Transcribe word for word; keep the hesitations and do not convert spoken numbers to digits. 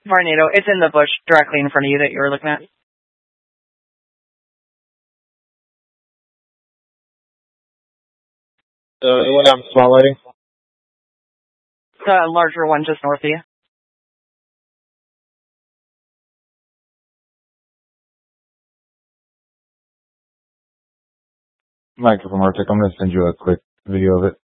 Tornado. It's in the bush directly in front of you that you were looking at. Uh, the one I'm spotlighting? The larger one just north of you. Michael from Arctic, I'm going to send you a quick video of it.